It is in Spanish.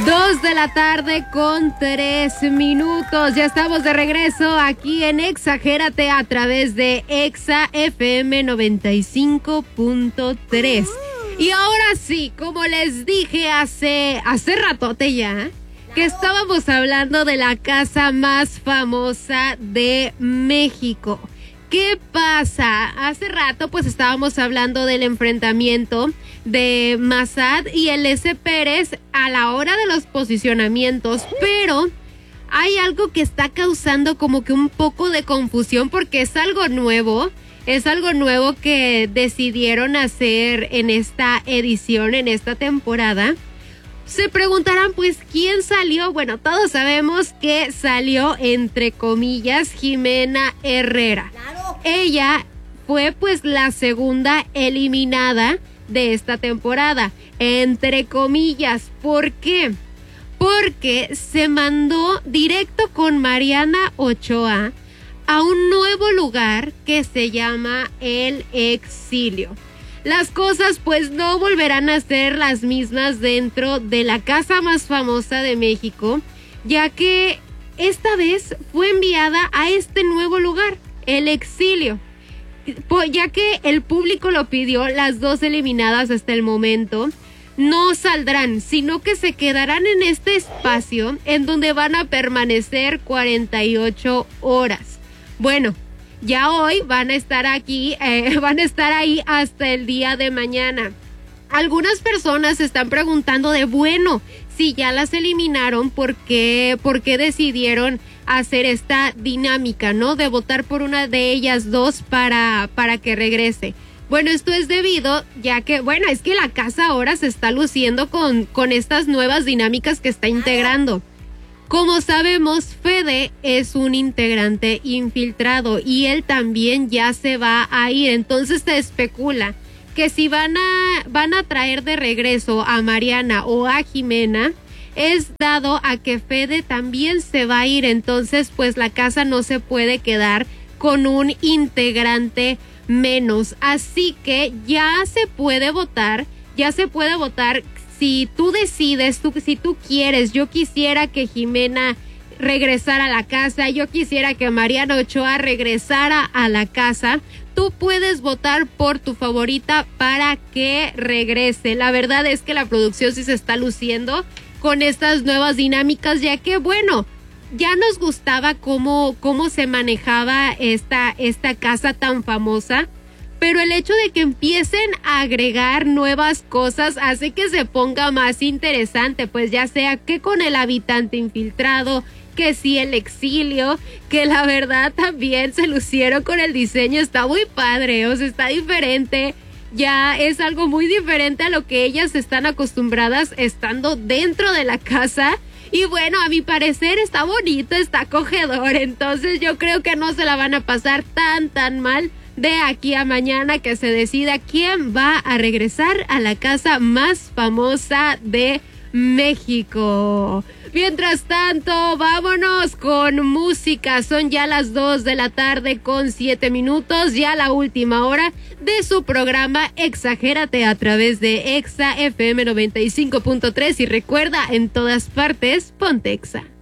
2:03 p.m. Ya estamos de regreso aquí en Exagérate a través de Exa FM 95.3. Y ahora sí, como les dije hace ratote ya, que estábamos hablando de la casa más famosa de México. ¿Qué pasa? Hace rato pues estábamos hablando del enfrentamiento de Massad y el S. Pérez a la hora de los posicionamientos, pero hay algo que está causando como que un poco de confusión porque es algo nuevo que decidieron hacer en esta edición, en esta temporada. Se preguntarán, pues, ¿quién salió? Bueno, todos sabemos que salió, entre comillas, Jimena Herrera. ¡Claro! Ella fue, pues, la segunda eliminada de esta temporada. Entre comillas, ¿por qué? Porque se mandó directo con Mariana Ochoa a un nuevo lugar que se llama El Exilio. Las cosas pues no volverán a ser las mismas dentro de la casa más famosa de México, ya que esta vez fue enviada a este nuevo lugar, El Exilio. Ya que el público lo pidió, las dos eliminadas hasta el momento no saldrán, sino que se quedarán en este espacio en donde van a permanecer 48 horas. Bueno, ya hoy van a estar aquí, van a estar ahí hasta el día de mañana. Algunas personas se están preguntando bueno, si ya las eliminaron, ¿por qué decidieron hacer esta dinámica, ¿no? De votar por una de ellas dos para que regrese. Bueno, esto es debido, ya que, es que la casa ahora se está luciendo con estas nuevas dinámicas que está integrando. Como sabemos, Fede es un integrante infiltrado y él también ya se va a ir. Entonces se especula que si van a traer de regreso a Mariana o a Jimena, es dado a que Fede también se va a ir. Entonces, pues la casa no se puede quedar con un integrante menos. Así que ya se puede votar. Si tú decides, si tú quieres, yo quisiera que Jimena regresara a la casa, yo quisiera que Mariana Ochoa regresara a la casa, tú puedes votar por tu favorita para que regrese. La verdad es que la producción sí se está luciendo con estas nuevas dinámicas, ya que ya nos gustaba cómo se manejaba esta casa tan famosa. Pero el hecho de que empiecen a agregar nuevas cosas hace que se ponga más interesante, pues ya sea que con el habitante infiltrado, que sí el exilio, que la verdad también se lucieron con el diseño, está muy padre, o sea, está diferente, ya es algo muy diferente a lo que ellas están acostumbradas estando dentro de la casa. Y a mi parecer está bonito, está acogedor, entonces yo creo que no se la van a pasar tan mal de aquí a mañana que se decida quién va a regresar a la casa más famosa de México. Mientras tanto, vámonos con música. Son ya las 2:07 p.m, ya la última hora de su programa Exagérate a través de Exa FM 95.3 y recuerda, en todas partes, ponte Exa.